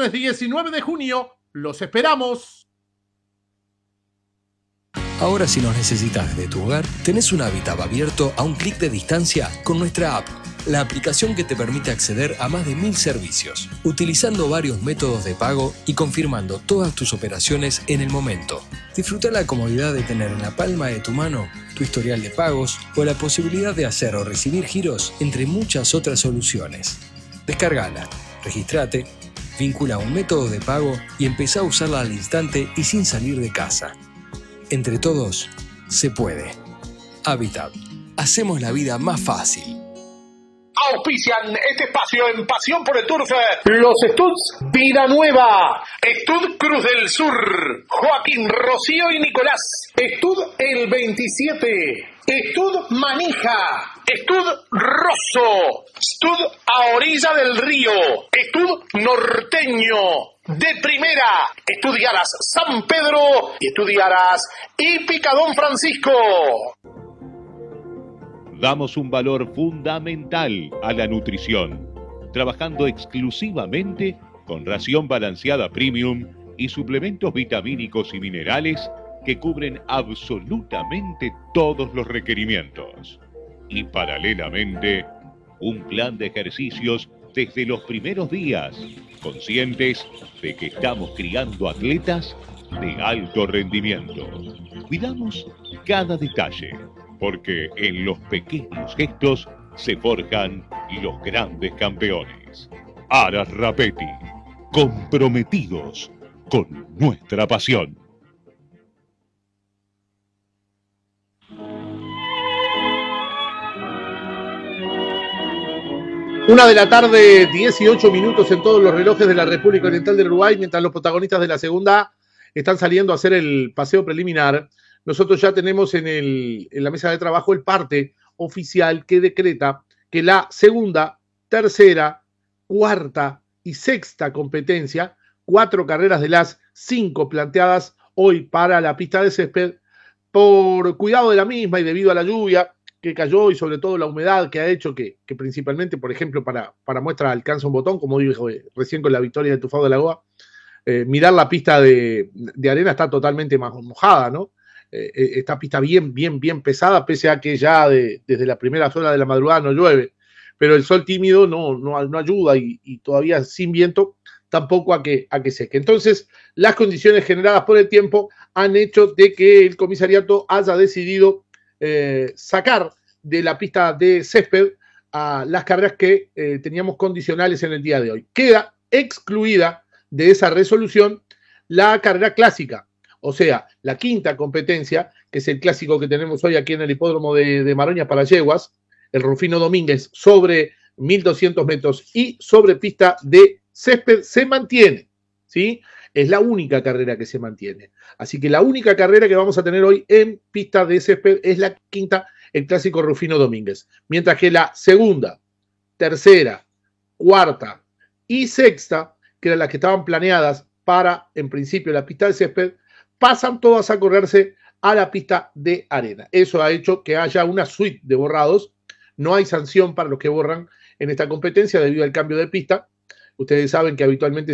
viernes 19 de junio. ¡Los esperamos! Ahora, si nos necesitas desde tu hogar, tenés un Habitat abierto a un clic de distancia con nuestra app, la aplicación que te permite acceder a más de 1000 servicios, utilizando varios métodos de pago y confirmando todas tus operaciones en el momento. Disfruta la comodidad de tener en la palma de tu mano tu historial de pagos o la posibilidad de hacer o recibir giros, entre muchas otras soluciones. Descárgala, regístrate, vincula un método de pago y empezá a usarla al instante y sin salir de casa. Entre todos, se puede. Habitat. Hacemos la vida más fácil. Auspician este espacio en Pasión por el Turf. Los Studs Vida Nueva, Stud Cruz del Sur, Joaquín, Rocío y Nicolás, Stud El 27, Stud Manija, Stud Rosso, Stud A Orilla del Río, Stud Norteño, de Primera, Estudiarás San Pedro y Estudiarás Hípica Don Francisco. Damos un valor fundamental a la nutrición, trabajando exclusivamente con ración balanceada premium y suplementos vitamínicos y minerales que cubren absolutamente todos los requerimientos. Y paralelamente, un plan de ejercicios desde los primeros días, conscientes de que estamos criando atletas de alto rendimiento. Cuidamos cada detalle, porque en los pequeños gestos se forjan los grandes campeones. Aras Rapetti, comprometidos con nuestra pasión. Una de la tarde, 18 minutos en todos los relojes de la República Oriental del Uruguay, mientras los protagonistas de la segunda A están saliendo a hacer el paseo preliminar. Nosotros ya tenemos en la mesa de trabajo el parte oficial que decreta que la segunda, tercera, cuarta y sexta competencia, 4 carreras de las 5 planteadas hoy para la pista de césped, por cuidado de la misma y debido a la lluvia que cayó y sobre todo la humedad que ha hecho que principalmente, por ejemplo, para muestra alcanza un botón, como dijo recién con la victoria de Tufado de la Goa, mirar la pista de arena está totalmente más mojada, ¿no? Esta pista bien pesada, pese a que ya desde la primera hora de la madrugada no llueve, pero el sol tímido no ayuda y todavía sin viento tampoco a que seque. Entonces, las condiciones generadas por el tiempo han hecho de que el comisariato haya decidido sacar de la pista de césped a las carreras que teníamos condicionales en el día de hoy. Queda excluida de esa resolución la carrera clásica, o sea, la quinta competencia, que es el clásico que tenemos hoy aquí en el hipódromo de Maroñas para yeguas, el Rufino Domínguez, sobre 1.200 metros y sobre pista de césped, se mantiene, ¿sí? Es la única carrera que se mantiene. Así que la única carrera que vamos a tener hoy en pista de césped es la quinta, el clásico Rufino Domínguez. Mientras que la segunda, tercera, cuarta y sexta, que eran las que estaban planeadas para, en principio, la pista de césped, pasan todas a correrse a la pista de arena. Eso ha hecho que haya una suite de borrados. No hay sanción para los que borran en esta competencia debido al cambio de pista. Ustedes saben que habitualmente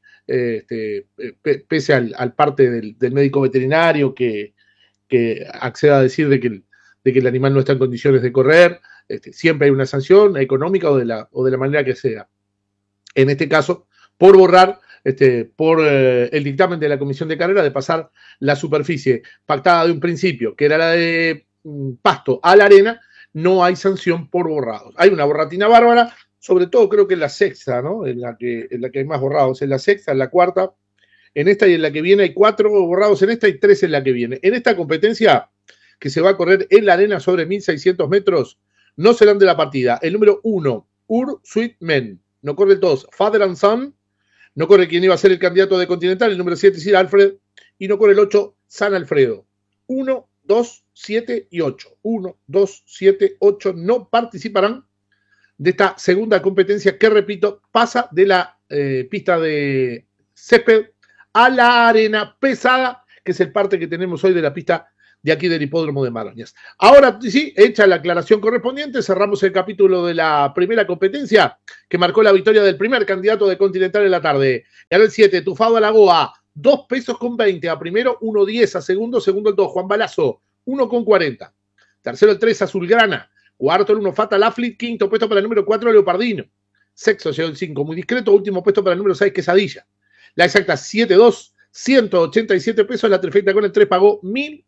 pese al parte del médico veterinario que acceda a decir de que el animal no está en condiciones de correr, siempre hay una sanción económica o de la manera que sea. En este caso, por borrar, por el dictamen de la comisión de carrera de pasar la superficie pactada de un principio, que era la de pasto, a la arena, no hay sanción por borrados. Hay una borratina bárbara, sobre todo creo que en la sexta, ¿no? En la que hay más borrados, en la sexta, en la cuarta, en esta y en la que viene hay 4 borrados en esta y 3 en la que viene. En esta competencia que se va a correr en la arena sobre 1.600 metros, no serán de la partida. El número 1, Ur Sweet Men, no corre el 2, Father and Son, no corre quien iba a ser el candidato de Continental, el número 7, Sir Alfred, y no corre el 8, San Alfredo. 1, 2, 7 y 8. 1, 2, 7, 8 no participarán de esta segunda competencia que, repito, pasa de la pista de césped a la arena pesada, que es el parte que tenemos hoy de la pista de aquí del Hipódromo de Maroñas. Ahora sí, hecha la aclaración correspondiente, cerramos el capítulo de la primera competencia que marcó la victoria del primer candidato de Continental en la tarde. Ganó el 7, Tufado a la Goa, 2 pesos con 20 a primero, 1.10 a segundo, segundo el 2, Juan Balazo, 1.40. Tercero el 3, Azulgrana. Cuarto el 1, Fatal Affleck. Quinto puesto para el número 4, Leopardino. Sexto llegó el 5, muy discreto. Último puesto para el número 6, Quesadilla. La exacta 7-2, 187 pesos. La trifecta con el 3 pagó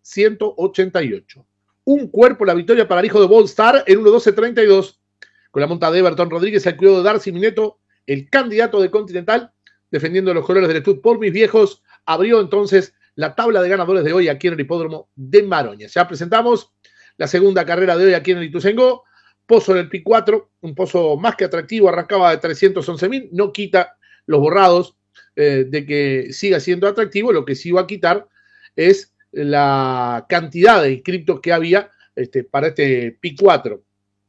1.188. Un cuerpo la victoria para el hijo de Bold Star en 1.12.32. Con la monta de Everton Rodríguez al cuidado de Darcy Mineto, el candidato de Continental, defendiendo los colores del Estud por mis viejos, abrió entonces la tabla de ganadores de hoy aquí en el Hipódromo de Maroñas. Ya presentamos la segunda carrera de hoy aquí en el Ituzaingó. Pozo en el P4, un pozo más que atractivo, arrancaba de 311.000, no quita los borrados de que siga siendo atractivo. Lo que sí va a quitar es la cantidad de inscriptos que había para este P4.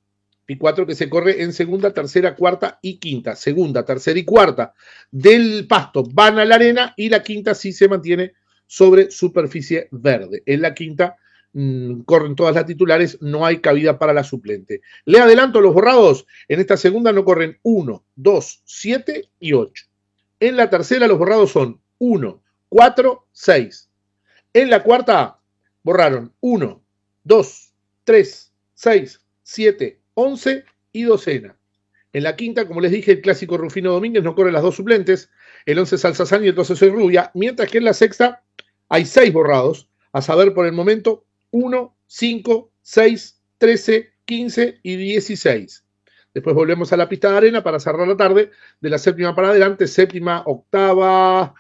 P4 que se corre en segunda, tercera, cuarta y quinta. Segunda, tercera y cuarta del pasto van a la arena y la quinta sí se mantiene sobre superficie verde. En la quinta corren todas las titulares, no hay cabida para la suplente. Le adelanto los borrados. En esta segunda no corren 1, 2, 7 y 8. En la tercera los borrados son 1, 4, 6. En la cuarta borraron 1, 2, 3, 6, 7, 11 y docena. En la quinta, como les dije, el clásico Rufino Domínguez no corre las dos suplentes, el 11 Salsazán y el 12 Soy Rubia, mientras que en la sexta hay 6 borrados, a saber por el momento 1, 5, 6, 13, 15 y 16. Después volvemos a la pista de arena para cerrar la tarde de la séptima para adelante, séptima, octava,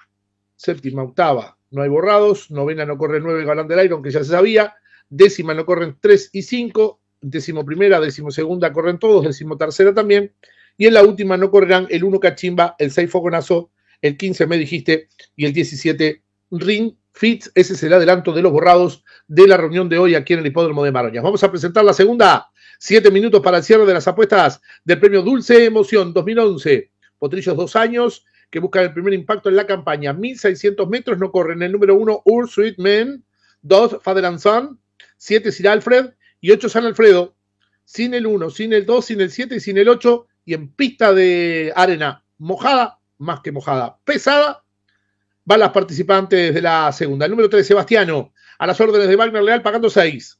no hay borrados, novena no corre 9 Galán del Aire, aunque ya se sabía, décima no corren 3 y 5, décimo primera, décimo segunda corren todos, décimo tercera también, y en la última no correrán el 1 Cachimba, el 6 Fogonazo, el 15 Me Dijiste y el 17 Ring Fitz. Ese es el adelanto de los borrados de la reunión de hoy aquí en el Hipódromo de Maroñas. Vamos a presentar la segunda, 7 minutos para el cierre de las apuestas del premio Dulce Emoción 2011. Potrillos 2 años que buscan el primer impacto en la campaña. 1.600 metros no corren el número 1 Ur Sweet Man, 2 Father and Son, 7 Sir Alfred y 8 San Alfredo. Sin el 1, sin el 2, sin el 7 y sin el 8. Y en pista de arena mojada, más que mojada, pesada, van las participantes de la segunda. El número 3, Sebastiano, a las órdenes de Wagner Leal, pagando 6.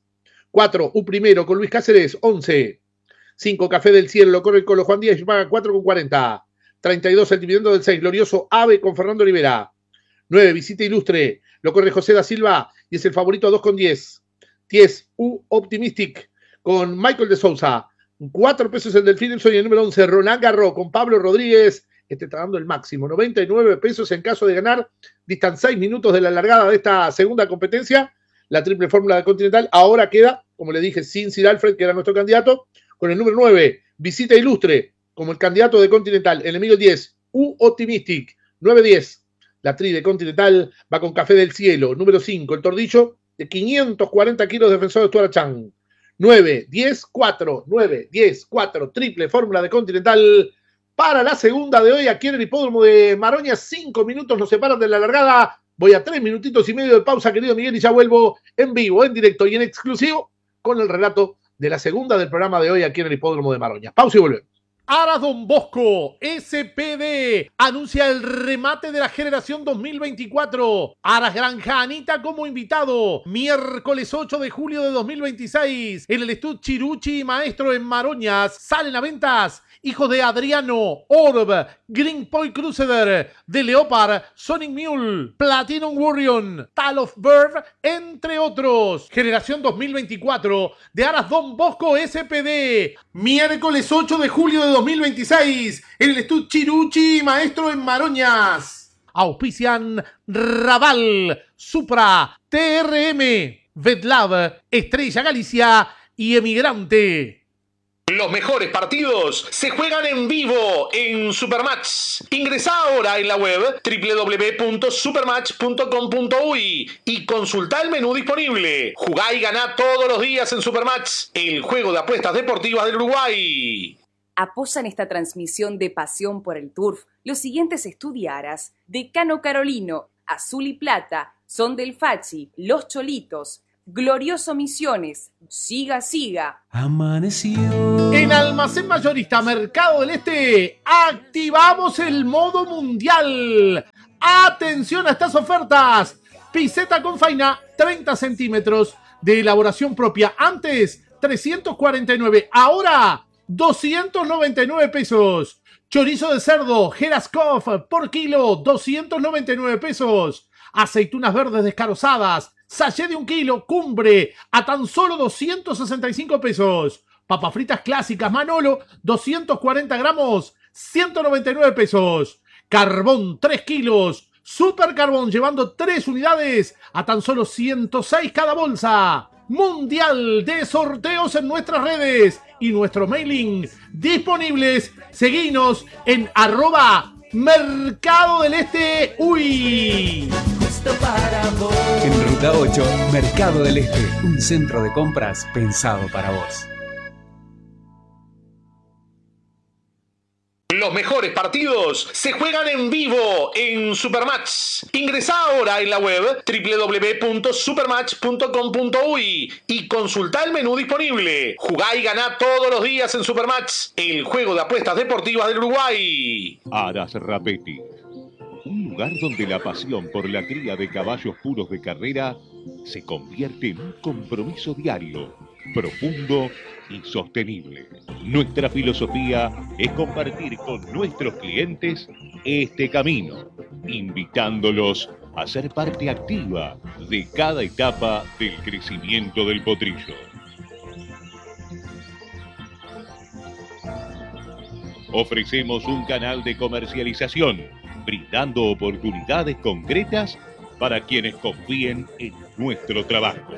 4, U primero con Luis Cáceres, 11. 5, Café del Cielo, lo corre el Colo Juan Díaz y paga 4,40. 32, el dividendo del 6, Glorioso Ave con Fernando Olivera. 9, Visita Ilustre, lo corre José da Silva y es el favorito a 2,10. 10, U Optimistic con Michael de Sousa. 4 pesos el del Philipson y el número 11, Roland Garros con Pablo Rodríguez. Está dando el máximo, 99 pesos en caso de ganar. Distan 6 minutos de la largada de esta segunda competencia. La triple fórmula de Continental ahora queda, como le dije, sin Sir Alfred, que era nuestro candidato, con el número 9, Visita Ilustre, como el candidato de Continental. Enemigo 10, U Optimistic, 9-10. La tri de Continental va con Café del Cielo. Número 5, el Tordillo, de 540 kilos, defensor de Tuarachán. 9, 10, 4, 9, 10, 4, triple fórmula de Continental. Para la segunda de hoy, aquí en el Hipódromo de Maroñas, 5 minutos nos separan de la largada. Voy a 3 minutitos y medio de pausa, querido Miguel, y ya vuelvo en vivo, en directo y en exclusivo con el relato de la segunda del programa de hoy aquí en el Hipódromo de Maroñas. Pausa y volvemos. Aras Don Bosco, SPD, anuncia el remate de la generación 2024. Aras Granja Anita como invitado. Miércoles 8 de julio de 2026. En el Estud Chiruchi Maestro en Maroñas. Salen a ventas hijos de Adriano, Orb, Green Point Crusader, de Leopard, Sonic Mule, Platinum Warrior, Tal of Bird, entre otros. Generación 2024 de Aras Don Bosco SPD. Miércoles 8 de julio de 2026 en el Estud Chiruchi Maestro en Maroñas. Auspician Raval, Supra, TRM, VetLab, Estrella Galicia y Emigrante. Los mejores partidos se juegan en vivo en Supermatch. Ingresá ahora en la web www.supermatch.com.uy y consultá el menú disponible. Jugá y ganá todos los días en Supermatch, el juego de apuestas deportivas del Uruguay. Apoyan esta transmisión de Pasión por el Turf los siguientes estudiaras: Decano Carolino, Azul y Plata, Son del Fachi, Los Cholitos, Glorioso Misiones. Siga, siga. Amaneció. En Almacén Mayorista Mercado del Este activamos el modo mundial. Atención a estas ofertas. Piseta con faina 30 centímetros de elaboración propia. Antes 349, ahora 299 pesos. Chorizo de cerdo Geraskov por kilo 299 pesos. Aceitunas verdes descarozadas sachet de 1 kilo Cumbre a tan solo 265 pesos. Papas fritas clásicas Manolo 240 gramos 199 pesos. Carbón 3 kilos Super Carbón llevando 3 unidades a tan solo 106 cada bolsa. Mundial de sorteos en nuestras redes y nuestro mailing disponibles. Seguinos en @Mercado del Este UI. En Ruta 8, Mercado del Este, un centro de compras pensado para vos. Los mejores partidos se juegan en vivo en Supermatch. Ingresá ahora en la web www.supermatch.com.uy y consultá el menú disponible. Jugá y ganá todos los días en Supermatch, el juego de apuestas deportivas del Uruguay. Aras Rapetti, un lugar donde la pasión por la cría de caballos puros de carrera se convierte en un compromiso diario, profundo y sostenible. Nuestra filosofía es compartir con nuestros clientes este camino, invitándolos a ser parte activa de cada etapa del crecimiento del potrillo. Ofrecemos un canal de comercialización, brindando oportunidades concretas para quienes confíen en nuestro trabajo.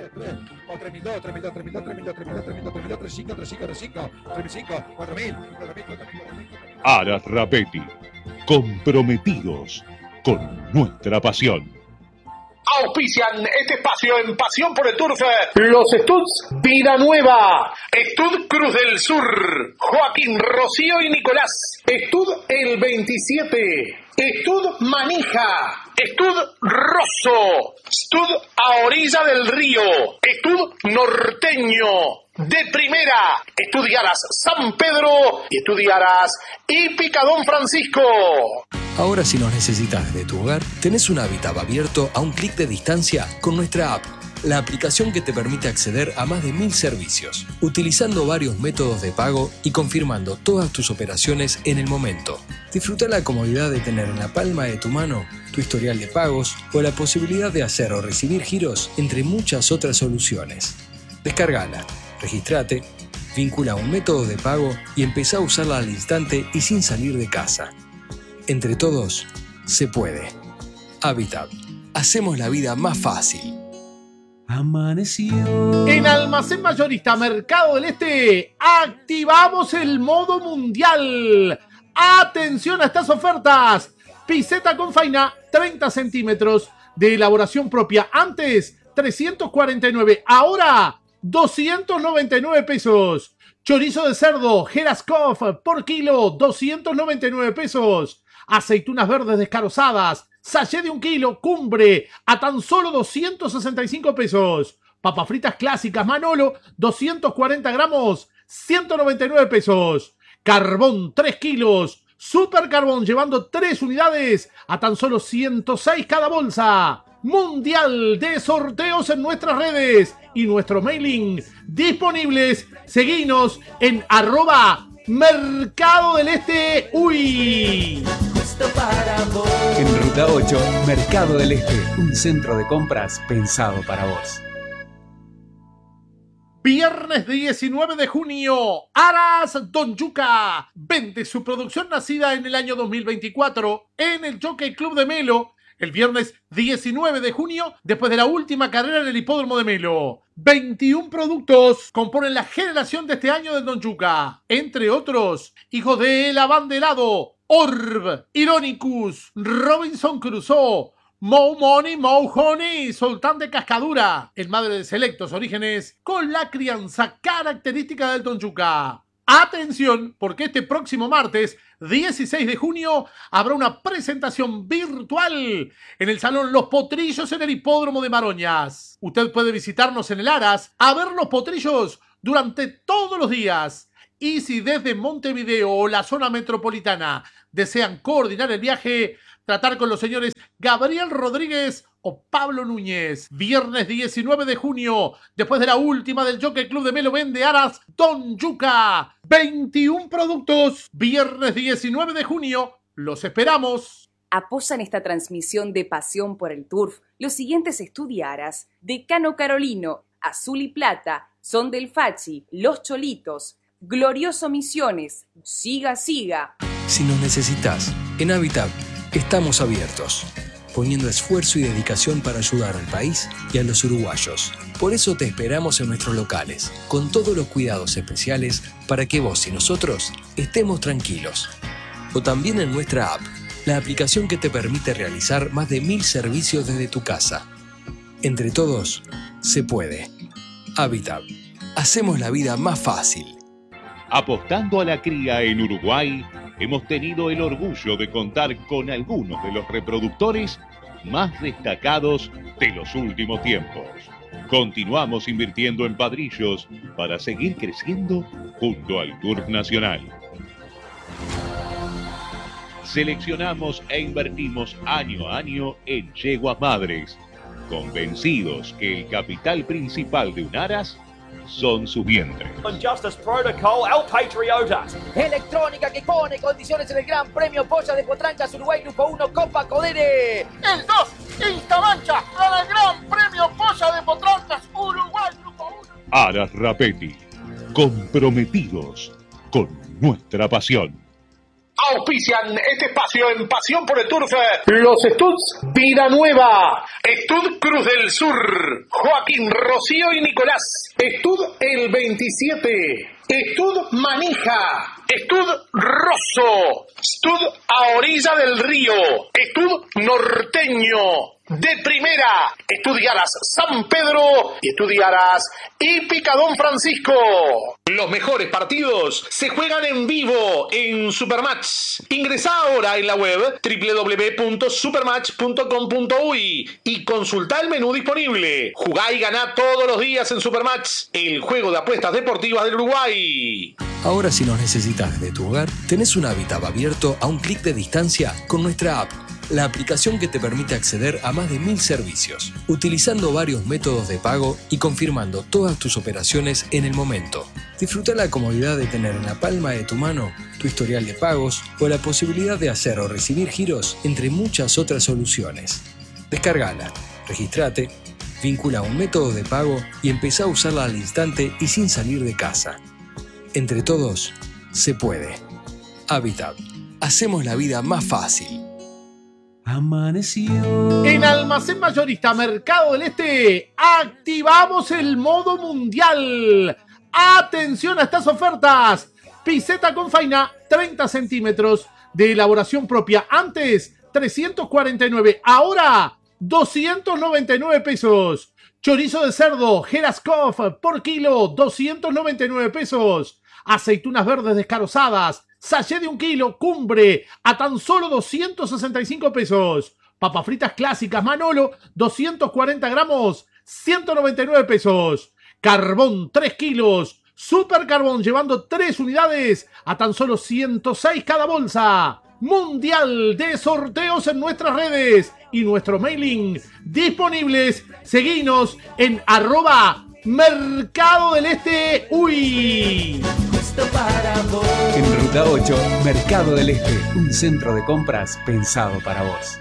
Aras Rapetti, comprometidos con nuestra pasión. Auspician este espacio en Pasión por el Turf los Studs Vida Nueva, Stud Cruz del Sur, Joaquín, Rocío y Nicolás, Stud El 27, Stud Manija, Stud Rosso, Stud a orilla del río, Stud Norteño, de primera, Estudiarás San Pedro y Estudiarás Hípica Don Francisco. Ahora si nos necesitas desde tu hogar, tenés un hábitat abierto a un clic de distancia con nuestra app, la aplicación que te permite acceder a más de 1000 servicios, utilizando varios métodos de pago y confirmando todas tus operaciones en el momento. Disfruta la comodidad de tener en la palma de tu mano tu historial de pagos o la posibilidad de hacer o recibir giros entre muchas otras soluciones. Descárgala, registrate, vincula un método de pago y empezá a usarla al instante y sin salir de casa. Entre todos, se puede. Habitat. Hacemos la vida más fácil. Amaneció. En Almacén Mayorista Mercado del Este activamos el modo mundial. Atención a estas ofertas. Piseta con faina 30 centímetros de elaboración propia. Antes 349, ahora 299 pesos. Chorizo de cerdo Geraskov por kilo 299 pesos. Aceitunas verdes descarozadas sachet de 1 kilo Cumbre a tan solo 265 pesos. Papas fritas clásicas Manolo 240 gramos 199 pesos. Carbón 3 kilos Super Carbón llevando 3 unidades a tan solo 106 cada bolsa. Mundial de sorteos en nuestras redes y nuestro mailing disponibles. Seguinos en @Mercado del Este UI. En Ruta 8, Mercado del Este, un centro de compras pensado para vos. Viernes 19 de junio, Aras Don Yuca vende su producción nacida en el año 2024 en el Jockey Club de Melo. El viernes 19 de junio, después de la última carrera en el hipódromo de Melo. 21 productos componen la generación de este año del Don Yuca. Entre otros, hijos de El Abanderado, Orb, Ironicus, Robinson Crusoe, Mo Money, Mo Honey, Sultán de Cascadura, el madre de selectos orígenes, con la crianza característica del Don Yuca. Atención, porque este próximo martes 16 de junio habrá una presentación virtual en el Salón Los Potrillos en el Hipódromo de Maroñas. Usted puede visitarnos en el Aras a ver los potrillos durante todos los días. Y si desde Montevideo o la zona metropolitana desean coordinar el viaje, tratar con los señores Gabriel Rodríguez o Pablo Núñez. Viernes 19 de junio, después de la última del Jockey Club de Melo Vende Aras, Don Yuca. 21 productos. Viernes 19 de junio, los esperamos. Apoyan esta transmisión de Pasión por el Turf los siguientes estudiaras: Decano Carolino, Azul y Plata, Son del Fachi, Los Cholitos, Glorioso Misiones, Siga Siga. Si nos necesitas, en Habitat estamos abiertos, poniendo esfuerzo y dedicación para ayudar al país y a los uruguayos. Por eso te esperamos en nuestros locales, con todos los cuidados especiales para que vos y nosotros estemos tranquilos. O también en nuestra app, la aplicación que te permite realizar más de 1000 servicios desde tu casa. Entre todos, se puede. Habitat. Hacemos la vida más fácil. Apostando a la cría en Uruguay, hemos tenido el orgullo de contar con algunos de los reproductores más destacados de los últimos tiempos. Continuamos invirtiendo en padrillos para seguir creciendo junto al Turf Nacional. Seleccionamos e invertimos año a año en yeguas madres, convencidos que el capital principal de un aras son su vientre. On Justice Protocol, El Patriota. Electrónica que pone condiciones en el Gran Premio Polla de Potrancas Uruguay Grupo 1 Copa Codere. El 2, Instamancha, para el Gran Premio Polla de Potrancas Uruguay Grupo 1. Aras Rapetti, comprometidos con nuestra pasión. Auspician este espacio en Pasión por el Turf los Studs Vida Nueva, Estud Cruz del Sur, Joaquín, Rocío y Nicolás, Estud el 27, Estud Manija, Estud Rosso, Estud a orilla del río, Estud Norteño. De primera, estudiarás San Pedro y estudiarás Hípica Don Francisco. Los mejores partidos se juegan en vivo en Supermatch. Ingresá ahora en la web www.supermatch.com.uy y consultá el menú disponible. Jugá y ganá todos los días en Supermatch, el juego de apuestas deportivas del Uruguay. Ahora, si nos necesitas desde tu hogar, tenés un Habitat abierto a un clic de distancia con nuestra app, la aplicación que te permite acceder a más de 1000 servicios, utilizando varios métodos de pago y confirmando todas tus operaciones en el momento. Disfruta la comodidad de tener en la palma de tu mano tu historial de pagos o la posibilidad de hacer o recibir giros, entre muchas otras soluciones. Descárgala, registrate, vincula un método de pago y empezá a usarla al instante y sin salir de casa. Entre todos, se puede. Habitat. Hacemos la vida más fácil. Amaneció. En Almacén Mayorista Mercado del Este activamos el modo mundial. Atención a estas ofertas. Piseta con faina 30 centímetros de elaboración propia. Antes 349, ahora 299 pesos. Chorizo de cerdo Geraskov por kilo 299 pesos. Aceitunas verdes descarozadas sachet de 1 kilo, Cumbre, a tan solo 265 pesos. Papas fritas clásicas Manolo, 240 gramos, 199 pesos. Carbón, 3 kilos. Super Carbón, llevando 3 unidades, a tan solo 106 cada bolsa. Mundial de sorteos en nuestras redes y nuestro mailing disponibles. Seguinos en @Mercado del Este UI. En Ruta 8, Mercado del Este, un centro de compras pensado para vos.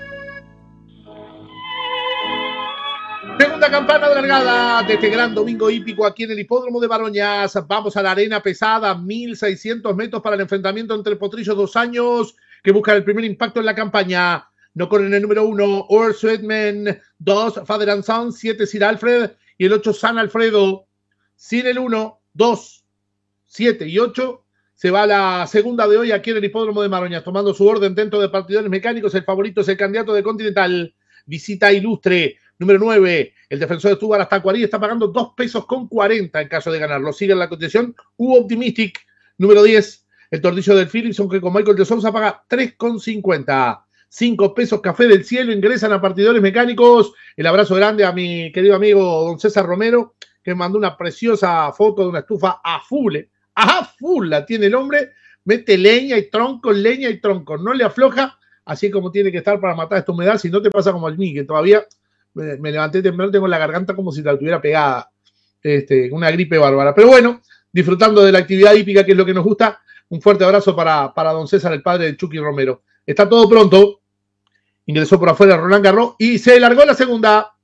Segunda campana de largada de este gran domingo hípico aquí en el Hipódromo de Maroñas. Vamos a la arena pesada, 1600 metros para el enfrentamiento entre potrillos 2 años que buscan el primer impacto en la campaña. No corren el número 1, Or Sweetman, 2, Father and Son, 7, Sir Alfred y el 8, San Alfredo. Sin el 1, 2, 7 y 8, se va a la segunda de hoy aquí en el Hipódromo de Maroñas, tomando su orden dentro de partidores mecánicos. El favorito es el candidato de Continental, Visita Ilustre. Número 9, el defensor de Stubar hasta Tacuarí está pagando 2 pesos con 40 en caso de ganar. Lo sigue en la cotización Optimistic. Número 10, el tordillo del Philipson, que con Michael de Sousa paga 3,50. 5 pesos Café del Cielo, ingresan a Partidores Mecánicos. El abrazo grande a mi querido amigo don César Romero, que me mandó una preciosa foto de una estufa a full la tiene el hombre, mete leña y tronco, no le afloja, así como tiene que estar para matar esta humedad. Si no te pasa como a mí, que todavía me levanté temprano, tengo la garganta como si la tuviera pegada, una gripe bárbara. Pero bueno, disfrutando de la actividad hípica, que es lo que nos gusta. Un fuerte abrazo para don César, el padre de Chucky Romero. Está todo pronto. Ingresó por afuera Roland Garros y se largó la segunda.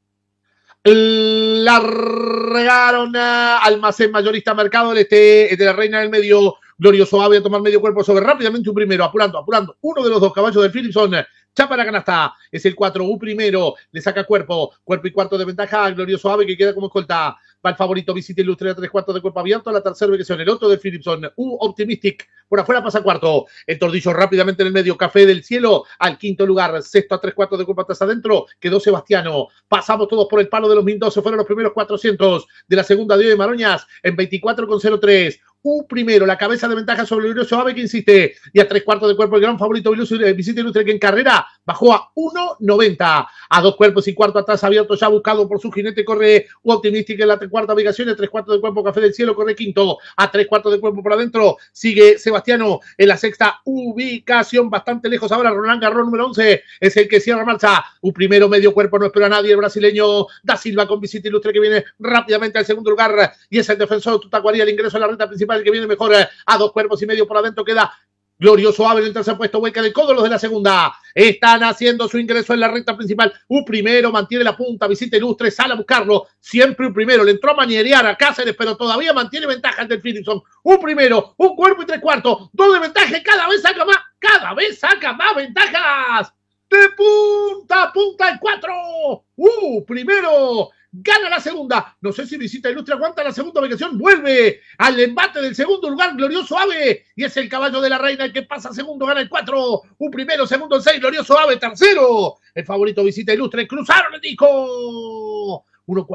Largaron a Almacén Mayorista Mercado del Este, de la Reina del Medio. Glorioso Ave a tomar medio cuerpo sobre rápidamente un primero, apurando. Uno de los dos caballos del Philipson. Chapa la canasta, es el 4, primero, le saca cuerpo y cuarto de ventaja al Glorioso Ave, que queda como escolta. Va el favorito Visita Ilustre a 3/4 de cuerpo abierto, a la tercera ubicación, el otro del Philipson, Optimistic, por afuera pasa cuarto, el tordillo rápidamente en el medio, Café del Cielo, al quinto lugar, sexto a 3/4 de cuerpo atrás adentro, quedó Sebastiano. Pasamos todos por el palo de los 1012, fueron los primeros 400 de la segunda de hoy de Maroñas, en 24,03. Primero, la cabeza de ventaja sobre el Glorioso Ave, que insiste, y a 3/4 de cuerpo el gran favorito Visita Ilustre, que en carrera bajó a 1,90, a 2 cuerpos y cuarto atrás abierto, ya buscado por su jinete, corre Optimistic en la cuarta ubicación, a 3/4 de cuerpo Café del Cielo, corre quinto, a 3/4 de cuerpo por adentro, sigue Sebastiano en la sexta ubicación, bastante lejos ahora Roland Garros, número 11, es el que cierra marcha, primero medio cuerpo, no espera a nadie, el brasileño Da Silva con Visita Ilustre, que viene rápidamente al segundo lugar, y es el defensor Tutacuaría, el ingreso a la recta principal, el que viene mejor, a 2 cuerpos y medio por adentro queda Glorioso Ave en el tercer puesto, hueca de codo los de la segunda. Están haciendo su ingreso en la recta principal. Primero mantiene la punta, Visita Ilustre, sale a buscarlo. Siempre primero, le entró a manierear a Cáceres, pero todavía mantiene ventaja ante el Philipson. Primero, un cuerpo y 3/4, 2 de ventaja, cada vez saca más ventajas. De punta a punta el 4. Primero. Gana la segunda. No sé si Visita Ilustre aguanta la segunda ubicación. Vuelve al embate del segundo lugar Glorioso Ave. Y es el caballo de la Reina el que pasa segundo. Gana el 4. Primero, segundo el 6. Glorioso Ave, tercero. El favorito Visita Ilustre. Cruzaron el disco.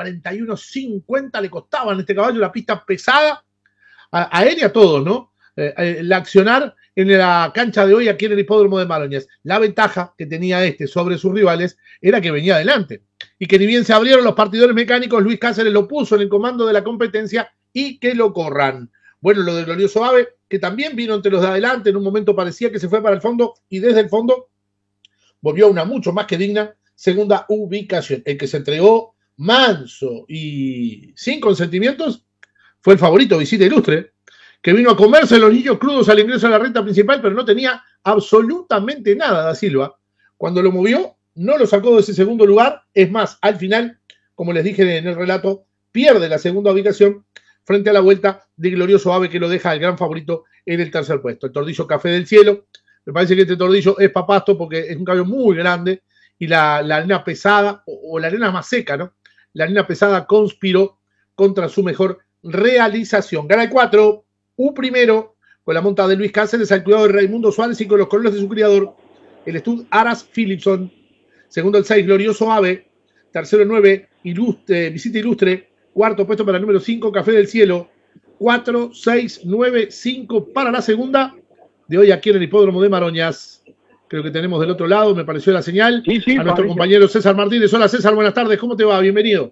1:41.50 le costaba en este caballo. La pista pesada. Aérea todo, ¿no? La accionar en la cancha de hoy aquí en el hipódromo de Maroñas. La ventaja que tenía sobre sus rivales era que venía adelante. Y que ni bien se abrieron los Partidores Mecánicos, Luis Cáceres lo puso en el comando de la competencia y que lo corran. Bueno, lo del Glorioso Ave, que también vino entre los de adelante, en un momento parecía que se fue para el fondo y desde el fondo volvió a una mucho más que digna segunda ubicación. El que se entregó manso y sin consentimientos fue el favorito Visita Ilustre, que vino a comerse los niños crudos al ingreso a la recta principal, pero no tenía absolutamente nada Da Silva. Cuando lo movió, no lo sacó de ese segundo lugar. Es más, al final, como les dije en el relato, pierde la segunda ubicación frente a la vuelta de Glorioso Ave, que lo deja el gran favorito en el tercer puesto. El tordillo Café del Cielo. Me parece que este tordillo es papasto porque es un caballo muy grande y la arena pesada, o la arena más seca, ¿no? La arena pesada conspiró contra su mejor realización. Gana el 4, primero, con la monta de Luis Cáceres al cuidado de Raimundo Suárez y con los colores de su criador, el Stud Aras Philipson. Segundo el 6, Glorioso Ave. Tercero el 9, Visita Ilustre. Cuarto puesto para el número 5, Café del Cielo. 4, 6, 9, 5 para la segunda de hoy aquí en el hipódromo de Maroñas. Creo que tenemos del otro lado, me pareció la señal, sí, a nuestro compañero César Martínez. Hola César, buenas tardes, ¿cómo te va? Bienvenido.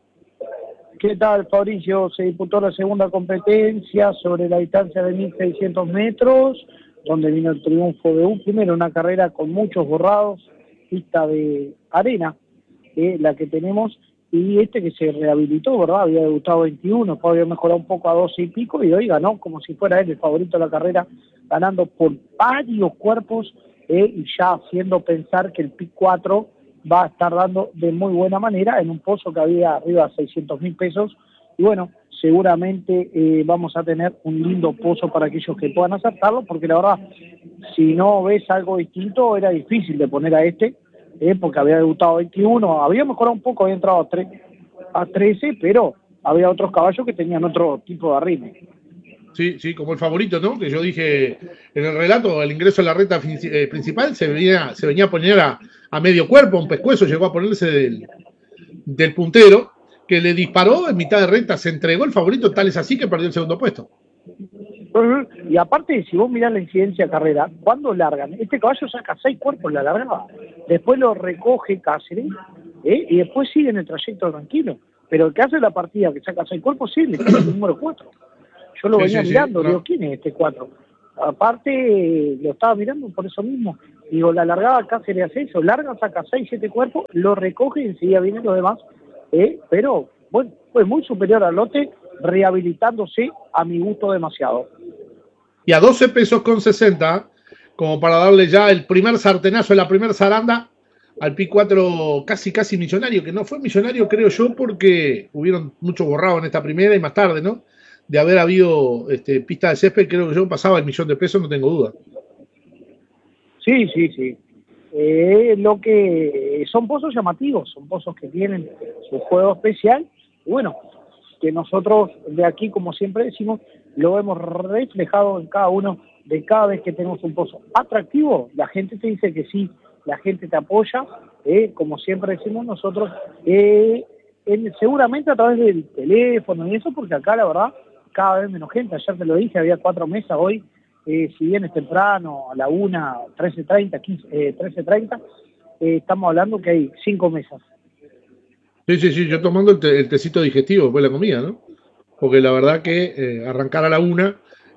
¿Qué tal, Fabricio? Se disputó la segunda competencia sobre la distancia de 1.600 metros, donde vino el triunfo de primero, una carrera con muchos borrados, pista de arena, la que tenemos, y que se rehabilitó, ¿verdad? Había debutado 21, después había mejorado un poco a 12 y pico, y hoy ganó como si fuera él el favorito de la carrera, ganando por varios cuerpos, y ya haciendo pensar que el PIC 4 va a estar dando de muy buena manera en un pozo que había arriba de 600.000 pesos, y bueno, seguramente vamos a tener un lindo pozo para aquellos que puedan acertarlo, porque la verdad, si no ves algo distinto, era difícil de poner a porque había debutado 21, había mejorado un poco, había entrado a 13, pero había otros caballos que tenían otro tipo de arrime. Sí, como el favorito, ¿no? Que yo dije en el relato, el ingreso a la recta principal se venía a poner a medio cuerpo, un pescuezo, llegó a ponerse del puntero, que le disparó en mitad de recta, se entregó el favorito, tal es así que perdió el segundo puesto. Y aparte, si vos mirás la incidencia de carrera, ¿cuándo largan? Este caballo saca 6 cuerpos en la largada, después lo recoge Cáceres, y después sigue en el trayecto tranquilo. Pero el que hace la partida, que saca 6 cuerpos, sí, le queda el número 4. Yo lo venía mirando, digo, ¿quién es este 4? Aparte, lo estaba mirando por eso mismo. Digo, la largada Cáceres hace eso, larga, saca 6, 7 cuerpos, lo recoge y enseguida vienen los demás. Pero, bueno, fue muy superior al lote, rehabilitándose a mi gusto demasiado. Y a 12 pesos con 60, como para darle ya el primer sartenazo, la primer zaranda al Pi 4 casi millonario, que no fue millonario, creo yo, porque hubieron muchos borrados en esta primera y más tarde, ¿no? De haber habido pista de césped, creo que yo pasaba el $1.000.000, no tengo duda. Sí. Lo que son pozos llamativos, son pozos que tienen su juego especial, y bueno, que nosotros de aquí, como siempre decimos, lo vemos reflejado en cada uno de cada vez que tenemos un pozo atractivo. La gente te dice que sí, la gente te apoya, como siempre decimos nosotros, seguramente a través del teléfono y eso, porque acá la verdad cada vez menos gente. Ayer te lo dije, había 4 mesas, hoy si bien es temprano, a la 1, 13:30, estamos hablando que hay 5 mesas. Sí, yo tomando el tecito digestivo después de la comida, ¿no? Porque la verdad que arrancar a la 1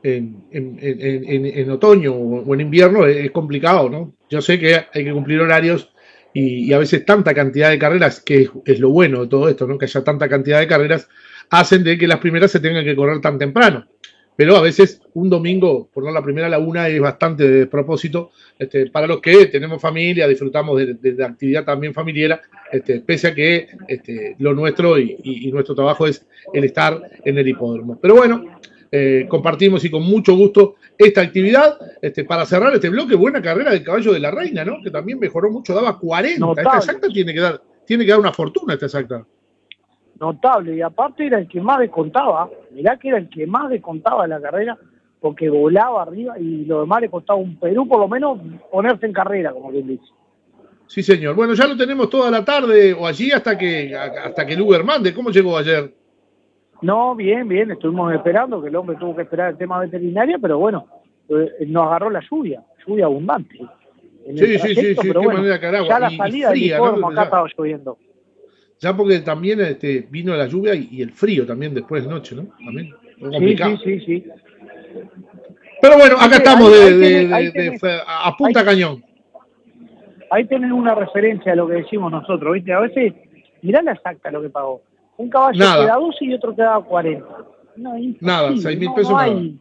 en otoño o en invierno es complicado, ¿no? Yo sé que hay que cumplir horarios y a veces tanta cantidad de carreras, que es lo bueno de todo esto, ¿no? Que haya tanta cantidad de carreras, hacen de que las primeras se tengan que correr tan temprano. Pero a veces un domingo, por no la primera a la 1, es bastante de despropósito. Para los que tenemos familia, disfrutamos de la actividad también familiar, pese a que lo nuestro y nuestro trabajo es el estar en el hipódromo. Pero bueno, compartimos y con mucho gusto esta actividad. Para cerrar este bloque, buena carrera del Caballo de la Reina, ¿no? Que también mejoró mucho, daba 40. Notable. Esta exacta tiene que dar una fortuna, esta exacta. Notable, y aparte era el que más descontaba, mirá que era el que más descontaba en la carrera, porque volaba arriba y lo demás le costaba un Perú, por lo menos ponerse en carrera, como quien dice. Sí, señor. Bueno, ya lo tenemos toda la tarde o allí hasta que el Uber mande. ¿Cómo llegó ayer? No, bien, estuvimos esperando, que el hombre tuvo que esperar el tema veterinario, pero bueno, nos agarró la lluvia abundante. Sí, pero qué bueno, manera carajo. ya la salida del hipódromo acá estaba lloviendo. Ya porque también vino la lluvia y el frío también después de noche, ¿no? También complicado. Sí. Pero bueno, acá estamos a punta cañón. Ahí tenés una referencia a lo que decimos nosotros, ¿viste? A veces, mirá la exacta lo que pagó. Un caballo que da 12 y otro que da 40. No, nada, 6.000 pesos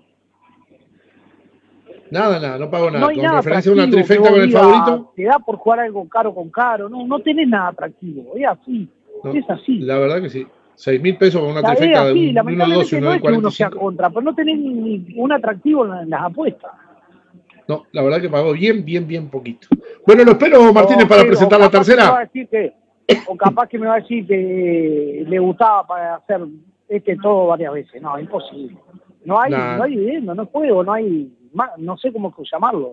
nada, no pagó nada. No hay con nada referencia a una atractivo, trifecta con el favorito. Te da por jugar algo caro con caro, no tenés nada atractivo, es así. No, es así. La verdad que sí. 6.000 pesos con una trifecta de 1.12 y 1.45. Uno sea contra, pero no tenés ni un atractivo en las apuestas. No, la verdad que pagó bien poquito. Bueno, lo espero, Martínez, para presentar la tercera. O capaz que me va a decir que le gustaba para hacer todo varias veces. No, imposible. No hay evidencia, no es juego, no sé cómo llamarlo.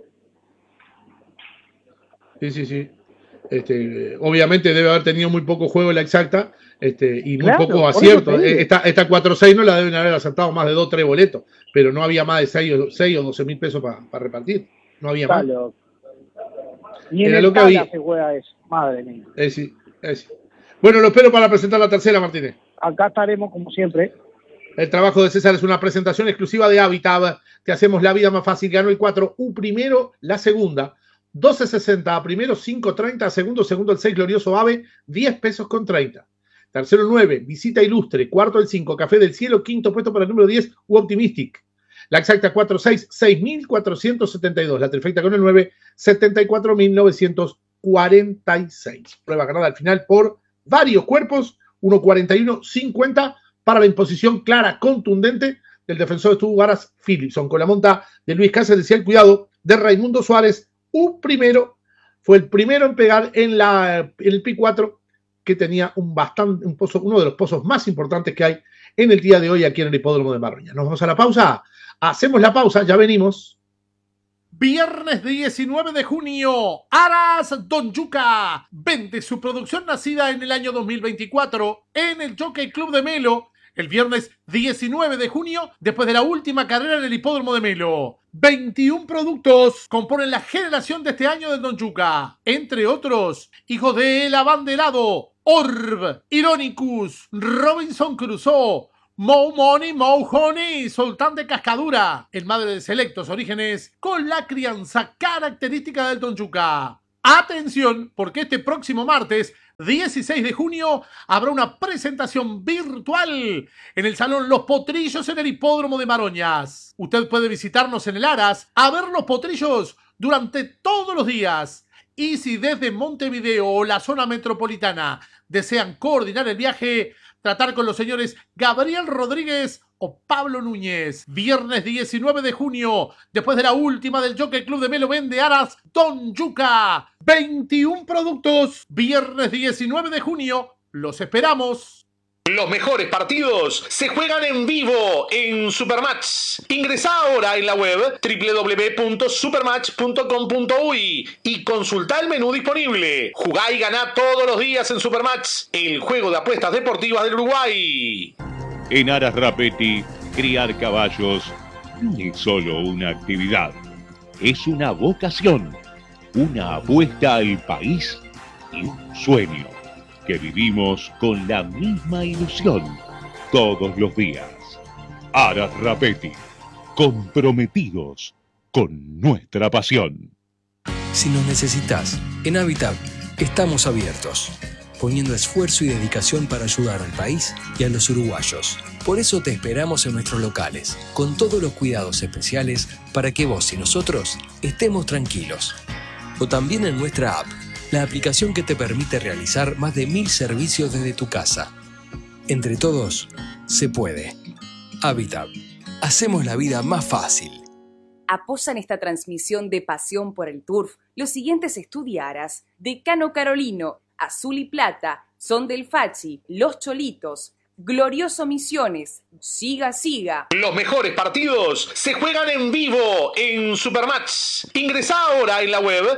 Sí. Obviamente debe haber tenido muy poco juego la exacta y muy poco acierto. Esta 4-6 no la deben haber acertado más de 2 o 3 boletos, pero no había más de 6 o 12.000 pesos para repartir. No había más. Ni en el Tala se juega eso, madre mía. Sí. Bueno, lo espero para presentar la tercera, Martínez. Acá estaremos como siempre. El trabajo de César es una presentación exclusiva de Habitat. Te hacemos la vida más fácil. Ganó el 4, primero, la segunda. 12.60 a primero, 5.30 a segundo el 6, Glorioso Ave, 10 pesos con 30. Tercero 9, Visita Ilustre. Cuarto el 5, Café del Cielo. Quinto puesto para el número 10, Optimistic. La exacta 4-6, 6.472. La trifecta con el 9, 74.946. Prueba ganada al final por varios cuerpos, 1.41.50 para la imposición clara, contundente del defensor de Estuvo Varas Philipson, con la monta de Luis Cáceres, decía el cuidado de Raimundo Suárez. Fue el primero en pegar en el Pi 4, que tenía uno de los pozos más importantes que hay en el día de hoy aquí en el hipódromo de Marroña. Nos vamos a la pausa. Hacemos la pausa, ya venimos. Viernes 19 de junio, Aras Don Yuca vende su producción nacida en el año 2024 en el Jockey Club de Melo el viernes 19 de junio, después de la última carrera en el hipódromo de Melo. 21 productos componen la generación de este año del Don Yuca. Entre otros, hijos de El Abanderado, Orb, Ironicus, Robinson Crusoe, Mo Money, Mo Honey, Sultán de Cascadura, el madre de selectos orígenes, con la crianza característica del Don Yuca. Atención, porque este próximo martes 16 de junio habrá una presentación virtual en el Salón Los Potrillos en el Hipódromo de Maroñas. Usted puede visitarnos en el Aras a ver los potrillos durante todos los días. Y si desde Montevideo o la zona metropolitana desean coordinar el viaje, tratar con los señores Gabriel Rodríguez o Pablo Núñez. Viernes 19 de junio, después de la última del Jockey Club de Melo, vende Aras Don Yuca. 21 productos. Viernes 19 de junio, los esperamos. Los mejores partidos se juegan en vivo en Supermatch. Ingresá ahora en la web www.supermatch.com.uy y consultá el menú disponible. Jugá y ganá todos los días en Supermatch, el juego de apuestas deportivas del Uruguay. En Aras Rapetti, criar caballos no es solo una actividad, es una vocación, una apuesta al país y un sueño que vivimos con la misma ilusión todos los días. Aras Rapetti, comprometidos con nuestra pasión. Si nos necesitas, en Habitat estamos abiertos, poniendo esfuerzo y dedicación para ayudar al país y a los uruguayos. Por eso te esperamos en nuestros locales, con todos los cuidados especiales para que vos y nosotros estemos tranquilos. O también en nuestra app, la aplicación que te permite realizar más de 1000 servicios desde tu casa. Entre todos, se puede. Habitat. Hacemos la vida más fácil. Apoyan esta transmisión de Pasión por el Turf los siguientes estudiaras: Decano Carolino, Azul y Plata, Son del Fachi, Los Cholitos, Glorioso Misiones, Siga Siga. Los mejores partidos se juegan en vivo en Supermatch. Ingresá ahora en la web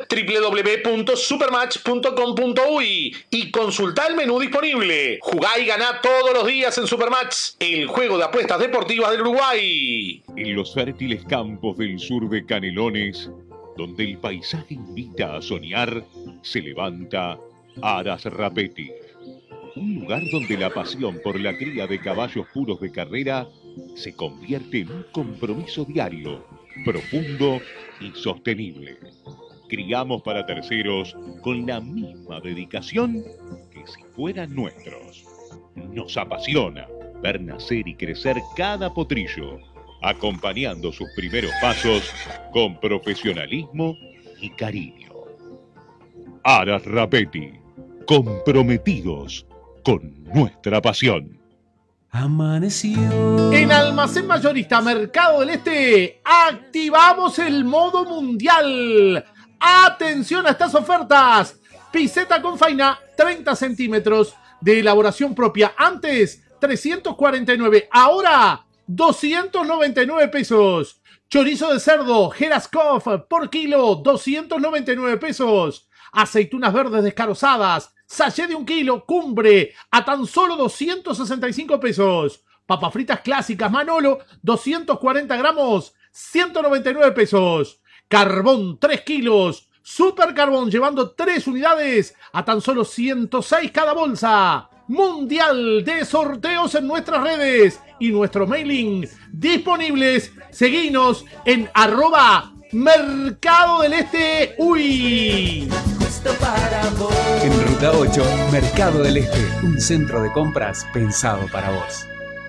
www.supermatch.com.uy y consultá el menú disponible. Jugá y ganá todos los días en Supermatch, el juego de apuestas deportivas del Uruguay. En los fértiles campos del sur de Canelones, donde el paisaje invita a soñar, se levanta Aras Rapetti. Un lugar donde la pasión por la cría de caballos puros de carrera se convierte en un compromiso diario, profundo y sostenible. Criamos para terceros con la misma dedicación que si fueran nuestros. Nos apasiona ver nacer y crecer cada potrillo, acompañando sus primeros pasos con profesionalismo y cariño. Aras Rapetti, comprometidos con nuestra pasión. Amaneció. En Almacén Mayorista Mercado del Este activamos el modo mundial. Atención a estas ofertas. Piseta con faina 30 centímetros de elaboración propia. Antes 349, ahora 299 pesos. Chorizo de cerdo Geraskov por kilo 299 pesos. Aceitunas verdes descarozadas sachet de 1 kilo, Cumbre, a tan solo 265 pesos. Papas fritas clásicas Manolo, 240 gramos, 199 pesos. Carbón 3 kilos, Super Carbón llevando 3 unidades, a tan solo 106 cada bolsa. Mundial de sorteos en nuestras redes y nuestro mailing disponibles. Seguinos en @Mercado del Este UI. En Ruta 8, Mercado del Este, un centro de compras pensado para vos.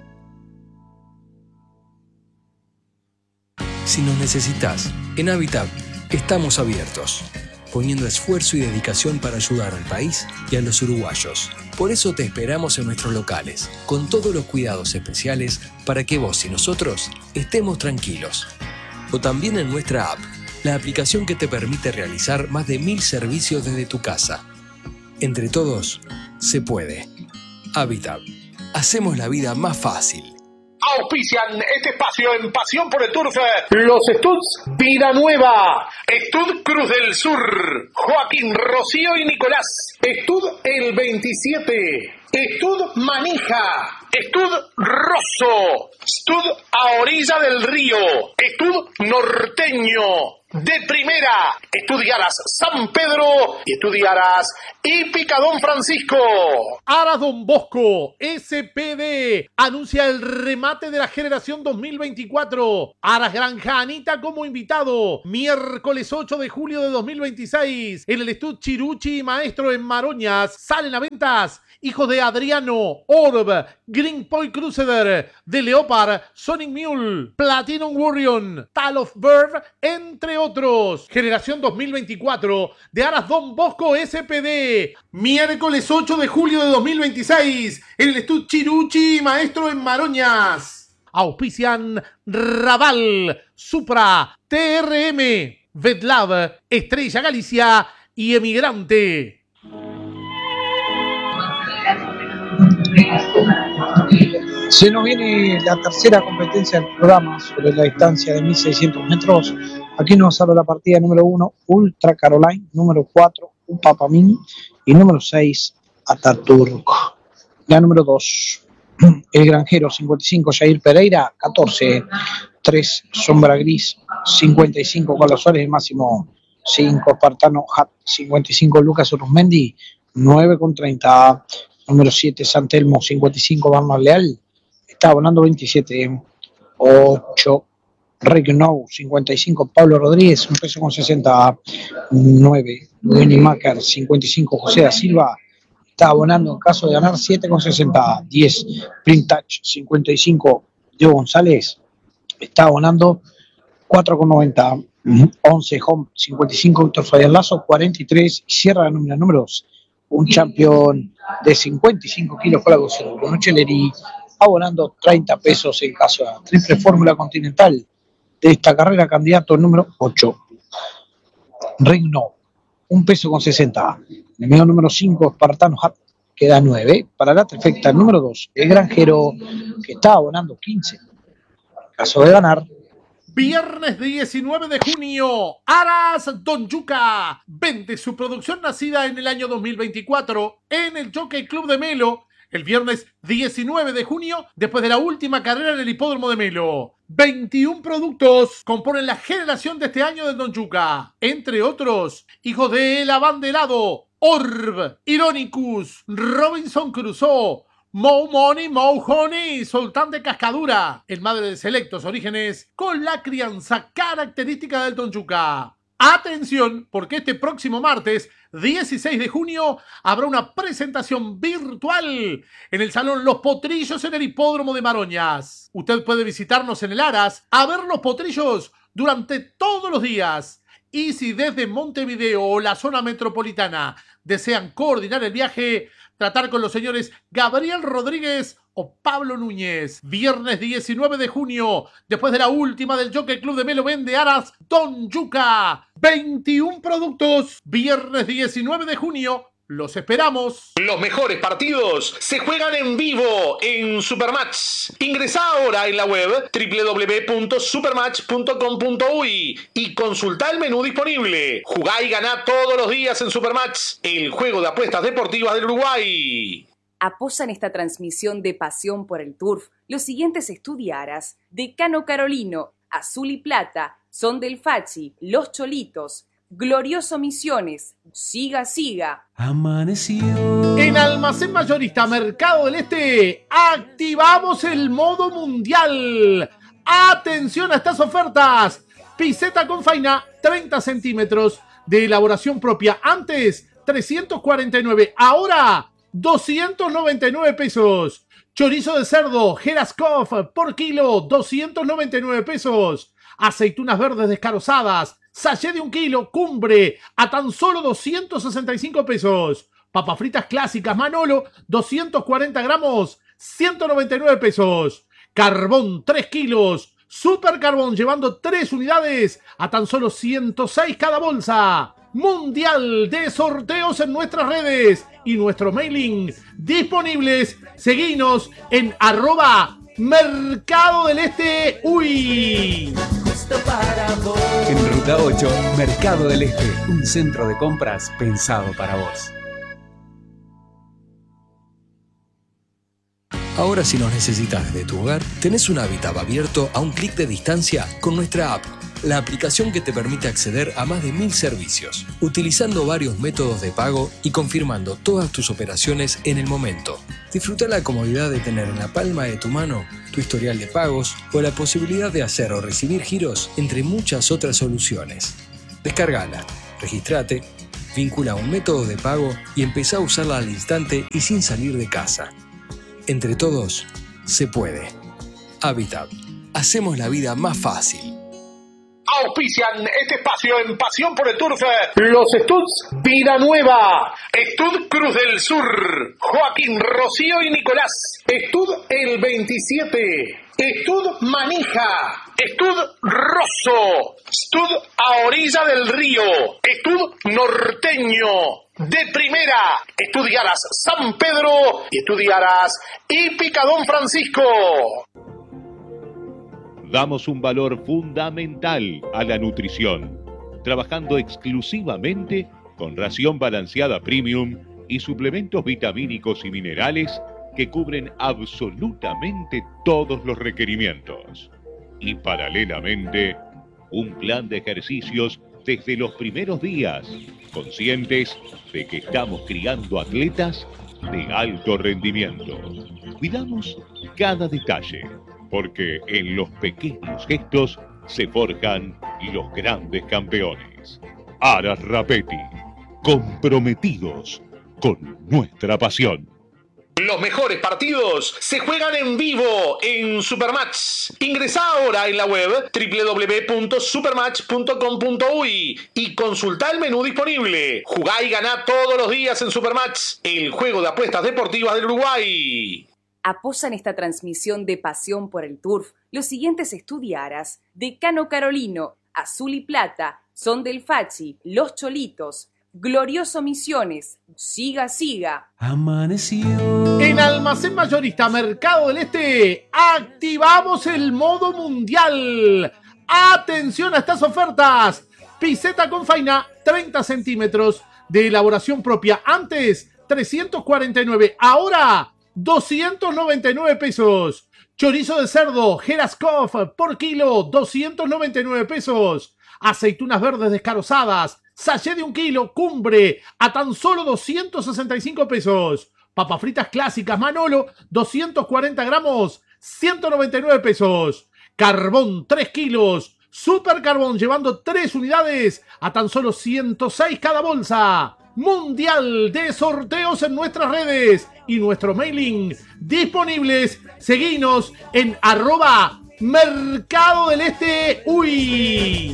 Si nos necesitas, en Habitat estamos abiertos, poniendo esfuerzo y dedicación para ayudar al país y a los uruguayos. Por eso te esperamos en nuestros locales, con todos los cuidados especiales para que vos y nosotros estemos tranquilos. O también en nuestra app, la aplicación que te permite realizar más de 1000 servicios desde tu casa. Entre todos, se puede. Habitat. Hacemos la vida más fácil. Auspician este espacio en Pasión por el Turf los Studs Vida Nueva, Stud Cruz del Sur, Joaquín, Rocío y Nicolás, Stud el 27, Estud Manija, Estud Rosso, Estud a orilla del río, Estud Norteño, de primera, Estudiaras San Pedro y Estudiaras Hípica Don Francisco. Aras Don Bosco, SPD, anuncia el remate de la generación 2024. Aras Granja Anita como invitado. Miércoles 8 de julio de 2026, en el Estud Chiruchi Maestro en Maroñas. Salen a ventas hijos de Adriano, Orb, Green Point Crusader, de Leopard, Sonic Mule, Platinum Warrior, Tal of Bird, entre otros. Generación 2024 de Aras Don Bosco SPD. Miércoles 8 de julio de 2026, en el Estud Chiruchi Maestro en Maroñas. Auspician Raval, Supra, TRM, Vetlab, Estrella Galicia y Emigrante. Se nos viene la tercera competencia del programa sobre la distancia de 1600 metros. Aquí nos habla la partida número 1, Ultra Caroline, número 4, Upapamín y número 6, Ataturk. La número 2, El Granjero 55, Jair Pereira, 14, 3, Sombra Gris, 55, Carlos Suárez, máximo 5, Espartano Hat, 55, Lucas Uruzmendi, 9,30. Número 7, San Telmo, 55, Bernard Leal, está volando 27. 8, Regno, 55, Pablo Rodríguez, 1,60 pesos. 9, Winnie Macker, 55, José da Silva, está abonando en caso de ganar 7,60. 10, Print Touch, 55, Diego González, está abonando 4,90. 11, Home, 55, Víctor Fabián Lazo, 43, y cierra la nómina números. Un campeón de 55 kilos con la cocina, Bruno Cheleri, abonando 30 pesos en caso de la triple fórmula continental de esta carrera, candidato número 8. Regno, 1,60 pesos. Enemigo número 5, Espartano Hat, queda 9. Para la trifecta número 2, El Granjero, que está abonando 15. En caso de ganar. Viernes 19 de junio, Aras Don Yuca vende su producción nacida en el año 2024 en el Jockey Club de Melo. El viernes 19 de junio, después de la última carrera en el hipódromo de Melo. 21 productos componen la generación de este año del Don Yuca. Entre otros, hijos de El Abanderado, Orb, Ironicus, Robinson Crusoe, Mo Money, Mo Honey, Sultán de Cascadura, el madre de selectos orígenes, con la crianza característica del Don Yuca. Atención, porque este próximo martes, 16 de junio, habrá una presentación virtual en el Salón Los Potrillos en el Hipódromo de Maroñas. Usted puede visitarnos en el Aras a ver los potrillos durante todos los días. Y si desde Montevideo o la zona metropolitana desean coordinar el viaje, tratar con los señores Gabriel Rodríguez o Pablo Núñez. Viernes 19 de junio, después de la última del Jockey Club de Melo, vende Aras Don Yuca. 21 productos. Viernes 19 de junio. Los esperamos. Los mejores partidos se juegan en vivo en Supermatch. Ingresá ahora en la web www.supermatch.com.uy y consultá el menú disponible. Jugá y ganá todos los días en Supermatch, el juego de apuestas deportivas del Uruguay. Apoyan esta transmisión de Pasión por el Turf los siguientes estudiaras: Decano Carolino, Azul y Plata, Son del Fachi, Los Cholitos, Glorioso Misiones, Siga Siga. Amaneció. En Almacén Mayorista Mercado del Este activamos el modo mundial. Atención a estas ofertas. Piseta con faina 30 centímetros de elaboración propia. Antes 349, ahora 299 pesos. Chorizo de cerdo Geraskov por kilo 299 pesos. Aceitunas verdes descarozadas sachet de 1 kilo, Cumbre, a tan solo 265 pesos. Papas fritas clásicas Manolo, 240 gramos, 199 pesos. Carbón, 3 kilos. Super Carbón, llevando 3 unidades, a tan solo 106 cada bolsa. Mundial de sorteos en nuestras redes y nuestro mailing disponibles. Seguinos en @Mercado del Este UI. En Ruta 8, Mercado del Este, un centro de compras pensado para vos. Ahora, si nos necesitas desde tu hogar, tenés un hábitat abierto a un clic de distancia con nuestra app, la aplicación que te permite acceder a más de 1000 servicios, utilizando varios métodos de pago y confirmando todas tus operaciones en el momento. Disfruta la comodidad de tener en la palma de tu mano tu historial de pagos o la posibilidad de hacer o recibir giros, entre muchas otras soluciones. Descárgala, registrate, vincula un método de pago y empezá a usarla al instante y sin salir de casa. Entre todos, se puede. Habitat. Hacemos la vida más fácil. Auspician este espacio en Pasión por el Turf los Studs Vida Nueva, Stud Cruz del Sur, Joaquín, Rocío y Nicolás, Stud el 27, Stud Manija, Stud Rosso, Stud a orilla del río, Stud Norteño, de primera, Estudiaras San Pedro y Estudiaras y Picadón Francisco. Damos un valor fundamental a la nutrición, trabajando exclusivamente con ración balanceada premium y suplementos vitamínicos y minerales que cubren absolutamente todos los requerimientos. Y paralelamente, un plan de ejercicios desde los primeros días, conscientes de que estamos criando atletas de alto rendimiento. Cuidamos cada detalle, porque en los pequeños gestos se forjan los grandes campeones. Aras Rapetti, comprometidos con nuestra pasión. Los mejores partidos se juegan en vivo en Supermatch. Ingresá ahora en la web www.supermatch.com.uy y consultá el menú disponible. Jugá y ganá todos los días en Supermatch, el juego de apuestas deportivas del Uruguay. Apoyan esta transmisión de Pasión por el Turf los siguientes estudiaras: Decano Carolino, Azul y Plata, Son del Fachi, Los Cholitos, Glorioso Misiones, Siga Siga. Amaneció. En Almacén Mayorista Mercado del Este activamos el modo mundial. Atención a estas ofertas. Piseta con faina 30 centímetros de elaboración propia. Antes 349, ahora 299 pesos. Chorizo de cerdo Geraskov por kilo, 299 pesos. Aceitunas verdes descarozadas, sachet de 1 kilo, Cumbre, a tan solo 265 pesos. Papas fritas clásicas Manolo, 240 gramos, 199 pesos. Carbón 3 kilos, Super Carbón, llevando 3 unidades, a tan solo 106 cada bolsa. Mundial de sorteos en nuestras redes y nuestro mailing disponibles. Seguinos en @Mercado del Este UI.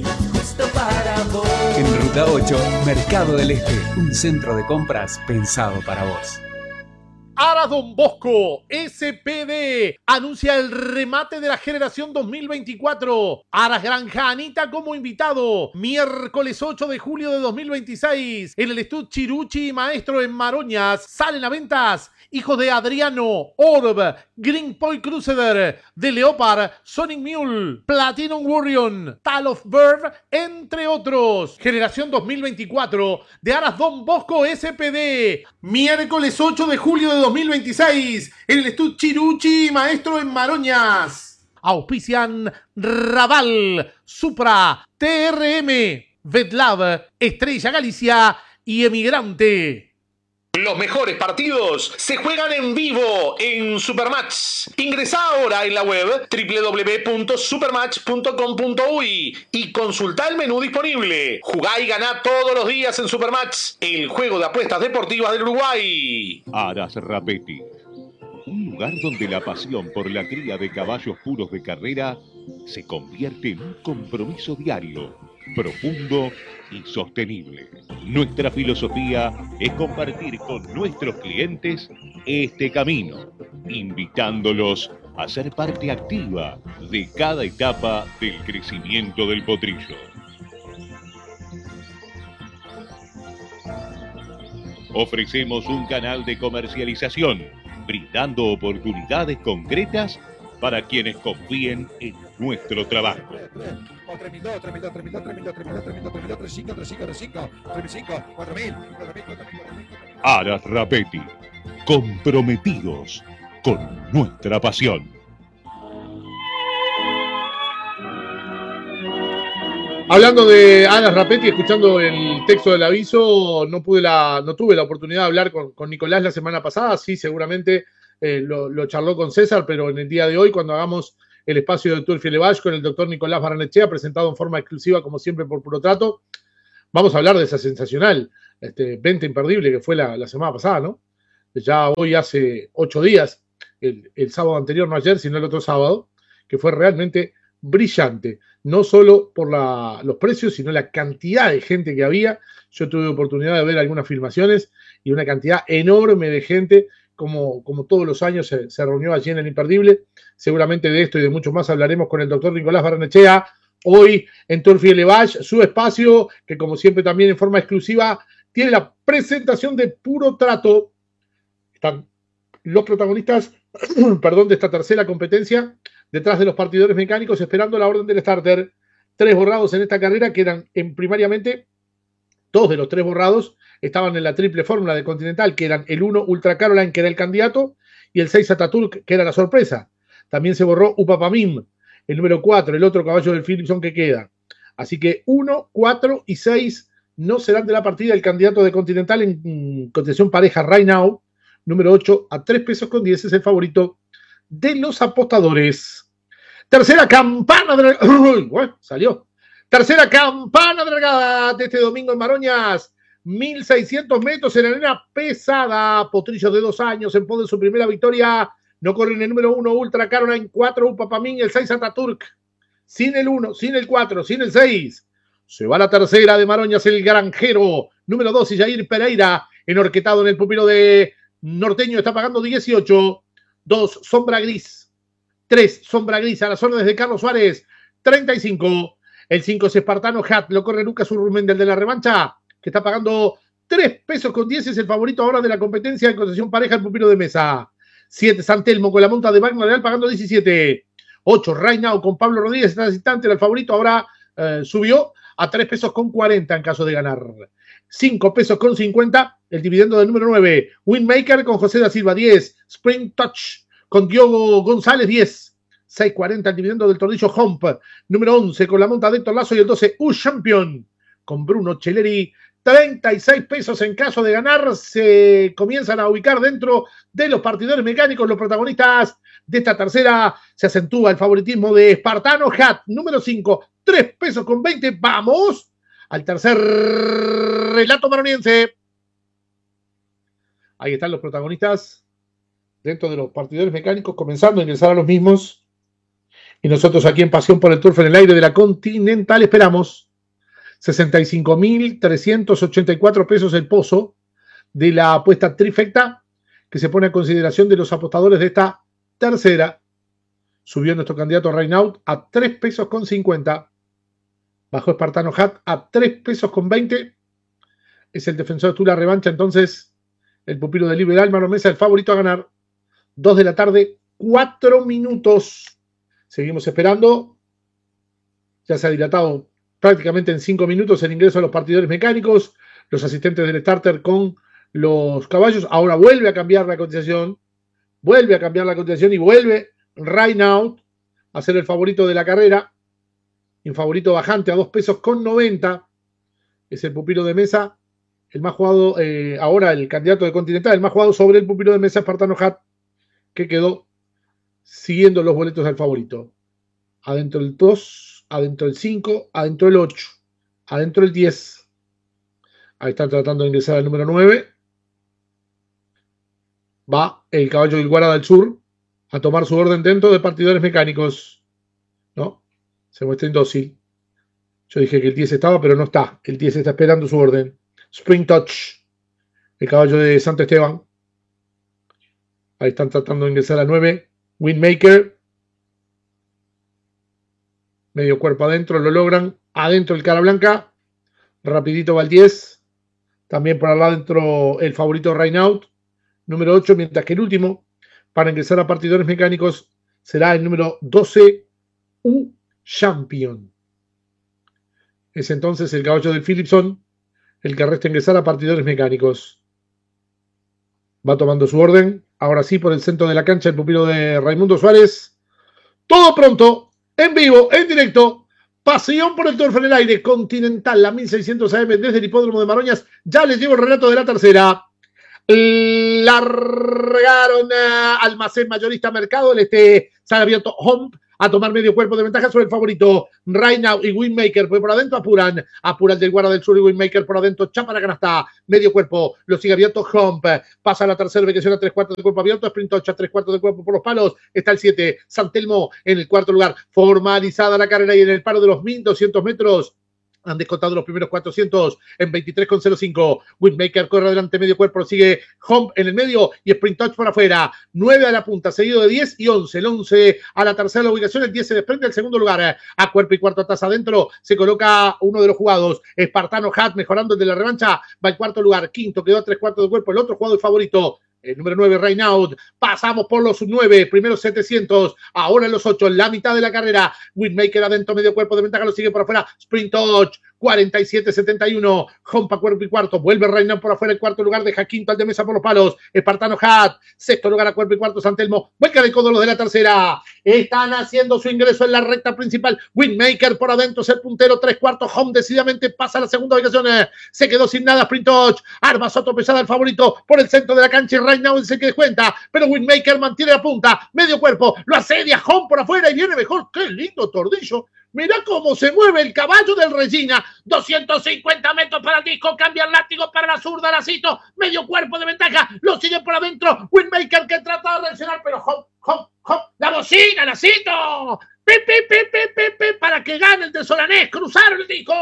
En Ruta 8, Mercado del Este, un centro de compras pensado para vos. Aras Don Bosco, SPD, anuncia el remate de la generación 2024. Aras Granja Anita como invitado. Miércoles 8 de julio de 2026. En el Estud Chiruchi Maestro en Maroñas. Salen a ventas hijos de Adriano, Orb, Green Point Crusader, de Leopard, Sonic Mule, Platinum Warrior, Tal of Bird, entre otros. Generación 2024 de Aras Don Bosco SPD. Miércoles 8 de julio de 2026 en el Estud Chiruchi Maestro en Maroñas. Auspician Raval, Supra, TRM, Vetlab, Estrella Galicia y Emigrante. Los mejores partidos se juegan en vivo en Supermatch. Ingresá ahora en la web www.supermatch.com.uy y consultá el menú disponible. Jugá y ganá todos los días en Supermatch, el juego de apuestas deportivas del Uruguay. Aras Rapetti, un lugar donde la pasión por la cría de caballos puros de carrera se convierte en un compromiso diario, profundo y sostenible. Nuestra filosofía es compartir con nuestros clientes este camino, invitándolos a ser parte activa de cada etapa del crecimiento del potrillo. Ofrecemos un canal de comercialización, brindando oportunidades concretas para quienes confíen en nuestro trabajo. Aras Rapetti, comprometidos con nuestra pasión. Hablando de Alas Rapetti, escuchando el texto del aviso, no tuve la oportunidad de hablar con Nicolás la semana pasada. Sí, seguramente lo charló con César, pero en el día de hoy, cuando hagamos el espacio de Turf y Elevage con el doctor Nicolás Barrenechea, presentado en forma exclusiva, como siempre, por Puro Trato, vamos a hablar de esa sensacional venta imperdible que fue la semana pasada, ¿no? Ya hoy hace 8 días, el sábado anterior, no ayer, sino el otro sábado, que fue realmente brillante, no solo por los precios, sino la cantidad de gente que había. Yo tuve oportunidad de ver algunas filmaciones y una cantidad enorme de gente, como todos los años se reunió allí en el Imperdible. Seguramente de esto y de mucho más hablaremos con el doctor Nicolás Barrenechea hoy en Turf y Elevage, su espacio, que como siempre también en forma exclusiva tiene la presentación de Puro Trato. Están los protagonistas de esta tercera competencia detrás de los partidores mecánicos esperando la orden del starter. 3 borrados en esta carrera, que eran primariamente 2 de los 3 borrados estaban en la triple fórmula de Continental, que eran el 1 Ultra Caroline, que era el candidato, y el 6 Ataturk, que era la sorpresa. También se borró Upapamim, el número 4, el otro caballo del Philipson que queda. Así que 1, 4 y 6 no serán de la partida. El candidato de Continental en cotización pareja Right Now, número 8, a 3 pesos con 10, es el favorito de los apostadores. Tercera campana de salió. Tercera campana de largada de este domingo en Maroñas. 1.600 metros en arena pesada. Potrillo de 2 años en pos de su primera victoria. No corren el número 1 Ultra Caroline, 4 Upapamín, el 6 Ataturk. Sin el 1, sin el 4, sin el 6. Se va la tercera de Maroñas, el granjero. Número 2, Jair Pereira, enhorquetado en el pupilo de Norteño, está pagando 18. 2, Sombra Gris. 3, Sombra Gris, a las órdenes de Carlos Suárez, 35. El 5 es Espartano Hat, lo corre Lucas Urrumen, del de la revancha, que está pagando 3 pesos con 10, es el favorito ahora de la competencia en concesión pareja, el pupilo de mesa. 7, San Telmo con la monta de Magna Real, pagando 17. 8, Right Now con Pablo Rodríguez, está instante, el favorito ahora subió a 3 pesos con 40 en caso de ganar. 5 pesos con 50, el dividendo del número 9, Winmaker con José da Silva, 10, Spring Touch con Diogo González, 10, 6.40 el dividendo del Tordillo Hump, número 11 con la monta de Héctor Lazo, y el 12 U-Champion con Bruno Cheleri, 36 pesos en caso de ganar. Se comienzan a ubicar dentro de los partidores mecánicos los protagonistas de esta tercera. Se acentúa el favoritismo de Espartano Hat, número 5, 3 pesos con 20. Vamos al tercer relato maroniense. Ahí están los protagonistas dentro de los partidores mecánicos, comenzando a ingresar a los mismos. Y nosotros aquí en Pasión por el Turf en el aire de la Continental esperamos 65.384 pesos el pozo de la apuesta trifecta que se pone a consideración de los apostadores de esta tercera. Subió nuestro candidato Reinaud a 3 pesos con 50. Bajó Espartano Hat a 3 pesos con 20. Es el defensor de Tula revancha, entonces el pupilo de Liberal Mano Mesa, el favorito a ganar. 2 de la tarde, 4 minutos. Seguimos esperando. Ya se ha dilatado prácticamente en 5 minutos el ingreso a los partidores mecánicos, los asistentes del starter con los caballos. Ahora vuelve a cambiar la cotización. Vuelve a cambiar la cotización y vuelve Right Now a ser el favorito de la carrera. Un favorito bajante a 2 pesos con 90. Es el pupilo de mesa. El más jugado, ahora el candidato de Continental, el más jugado sobre el pupilo de mesa, Espartano Hat, que quedó siguiendo los boletos del favorito. Adentro el 2, adentro el 5, adentro el 8, adentro el 10. Ahí están tratando de ingresar al número 9. Va el caballo del Guara del Sur a tomar su orden dentro de partidores mecánicos. ¿No? Se muestra indócil. Yo dije que el 10 estaba, pero no está. El 10 está esperando su orden. Spring Touch, el caballo de Santo Esteban. Ahí están tratando de ingresar a 9. Winmaker. Medio cuerpo adentro, lo logran. Adentro el cara blanca. Rapidito va el 10. También por al lado adentro el favorito Reinaud, número 8, mientras que el último para ingresar a partidores mecánicos será el número 12, U-Champion. Es entonces el caballo del Philipson el que resta ingresar a partidores mecánicos. Va tomando su orden. Ahora sí, por el centro de la cancha, el pupilo de Raimundo Suárez. Todo pronto, en vivo, en directo. Pasión por el Turf en el aire. Continental, la 1600 AM desde el hipódromo de Maroñas. Ya les llevo el relato de la tercera. Largaron Almacén Mayorista Mercado del Este. Sale abierto Hump a tomar medio cuerpo de ventaja sobre el favorito Right Now y Winmaker, pues por adentro apuran el del Guarda del Sur y Winmaker por adentro, chapa la canasta, medio cuerpo, lo sigue abierto Hump, pasa a la tercera ubicación a 3/4 de cuerpo abierto, Sprint 8 a 3/4 de cuerpo por los palos, está el 7, San Telmo en el cuarto lugar, formalizada la carrera y en el paro de los 1200 metros, han descontado los primeros 400 en 23,05. Winmaker corre adelante, medio cuerpo, sigue Hump en el medio y Sprint Touch por afuera. 9 a la punta, seguido de 10 y 11. El 11 a la tercera ubicación, el 10 se desprende del segundo lugar. A cuerpo y cuarto atrás adentro se coloca uno de los jugados. Espartano Hat mejorando el de la revancha. Va en cuarto lugar. Quinto quedó a 3/4 de cuerpo. El otro jugador favorito. El número 9, Right Now. Pasamos por los 9, primeros 700, ahora los 8, en la mitad de la carrera. Winmaker adentro, medio cuerpo de ventaja, lo sigue por afuera. Sprint Touch, 47-71. Humpa cuerpo y cuarto, vuelve Right Now por afuera, el cuarto lugar, deja quinto al de mesa por los palos. Espartano Hat, sexto lugar a cuerpo y cuarto, San Telmo. Vuelca de codo los de la tercera. Están haciendo su ingreso en la recta principal. Winmaker por adentro, es el puntero, 3/4. Home decididamente pasa a la segunda ubicación. Se quedó sin nada, Sprint Touch. Arma Soto pesada el favorito por el centro de la cancha y Right Now es el que descuenta, pero Winmaker mantiene la punta, medio cuerpo, lo asedia Home por afuera y viene mejor. ¡Qué lindo tordillo! Mirá cómo se mueve el caballo del Regina. 250 metros para el disco, cambia el látigo para la zurda, Lacito, medio cuerpo de ventaja, lo sigue por adentro. Winmaker que trata de reaccionar, pero Home, la bocina, Lacito. Para que gane el de Solanés, cruzaron el disco.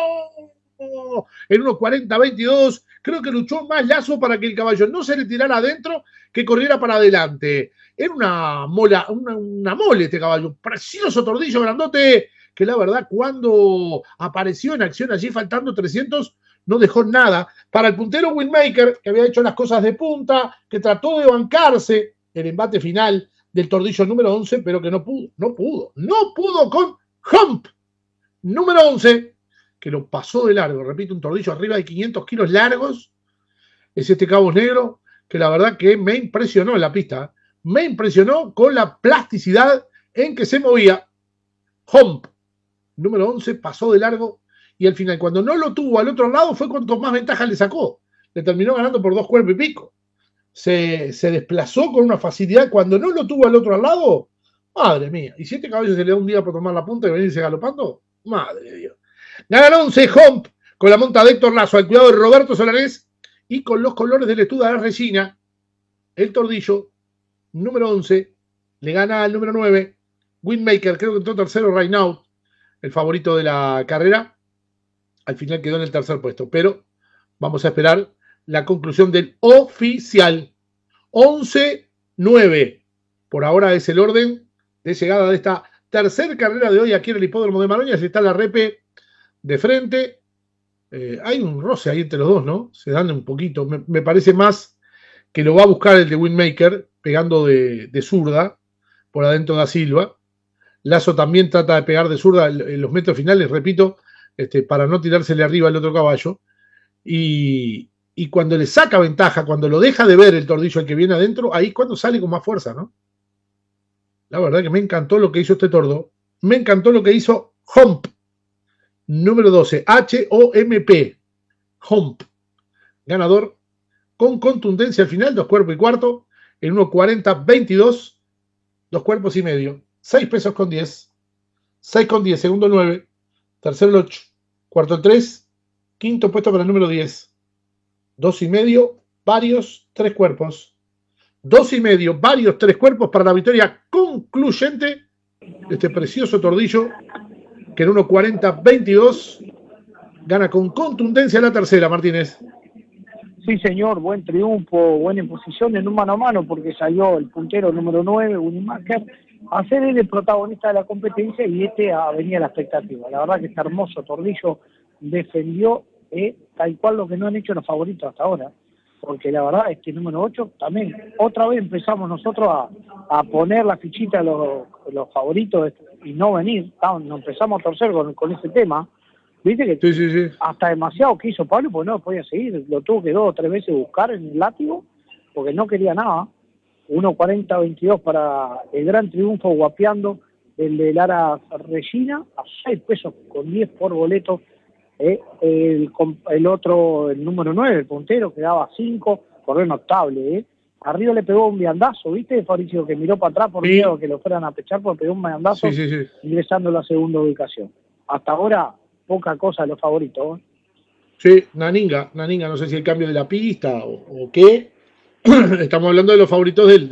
En 1:40-22, creo que luchó más Lazo para que el caballo no se le tirara adentro que corriera para adelante. Era una mole este caballo, precioso tordillo grandote, que la verdad cuando apareció en acción allí faltando 300 no dejó nada. Para el puntero Winmaker, que había hecho las cosas de punta, que trató de bancarse el embate final del tordillo número 11, pero que no pudo con Hump número 11, que lo pasó de largo. Repito, un tordillo arriba de 500 kilos largos, es este Cabos Negro, que la verdad que me impresionó en la pista, me impresionó con la plasticidad en que se movía. Hump número 11 pasó de largo y al final, cuando no lo tuvo al otro lado, fue cuanto más ventaja le sacó. Le terminó ganando por 2 cuerpos y pico. Se desplazó con una facilidad. Cuando no lo tuvo al otro lado, madre mía. ¿Y si este caballo se le da un día por tomar la punta y venirse galopando? Madre de Dios. Gana el 11 Hump con la monta de Héctor Lazo al cuidado de Roberto Solanés y con los colores del estudio de la Regina. El tordillo número 11 le gana al número 9 Winmaker, creo que entró tercero Right Now, el favorito de la carrera. Al final quedó en el tercer puesto, pero vamos a esperar la conclusión del oficial. 11-9. Por ahora es el orden de llegada de esta tercera carrera de hoy aquí en el hipódromo de Maroñas. Está la repe de frente. Hay un roce ahí entre los dos, ¿no? Se dan un poquito. Me parece más que lo va a buscar el de Winmaker, pegando de zurda por adentro de Silva. Lazo también trata de pegar de zurda en los metros finales, repito, para no tirársele arriba al otro caballo. Y cuando le saca ventaja, cuando lo deja de ver el tordillo el que viene adentro, ahí es cuando sale con más fuerza, ¿no? La verdad que me encantó lo que hizo este tordo. Me encantó lo que hizo Hump, número 12, H-O-M-P, Hump, ganador con contundencia al final, 2 cuerpos y cuarto, en 1:40-22, 2 cuerpos y medio, 6 pesos con 10, 6 con 10, segundo el 9, tercero el 8, cuarto el 3, quinto puesto para el número 10, 2 y medio, varios, 3 cuerpos, 2 y medio, varios, 3 cuerpos para la victoria concluyente de este precioso tordillo que en 1:40-22 gana con contundencia la tercera, Martínez. Sí, señor, buen triunfo, buena imposición en un mano a mano, porque salió el puntero número 9, Winmaker, a ser él el protagonista de la competencia y venía la expectativa. La verdad que este hermoso tordillo defendió tal cual lo que no han hecho los favoritos hasta ahora, porque la verdad es que el número 8 también, otra vez empezamos nosotros a poner la fichita a los favoritos y no venir, nos empezamos a torcer con ese tema. Viste que sí. Hasta demasiado que hizo Pablo, porque no podía seguir, lo tuvo que 2 o 3 veces buscar en el látigo, porque no quería nada. 1.40-22 para el gran triunfo guapeando el de Lara Regina, a 6 pesos con 10 por boleto. El otro, el número 9, el puntero, quedaba 5, corrió notable. Arriba le pegó un viandazo, ¿viste, Fabricio? Que miró para atrás por miedo que lo fueran a pechar, porque pegó un viandazo ingresando a la segunda ubicación. Hasta ahora, poca cosa de los favoritos. Sí, Naninga, no sé si el cambio de la pista o qué. Estamos hablando de los favoritos del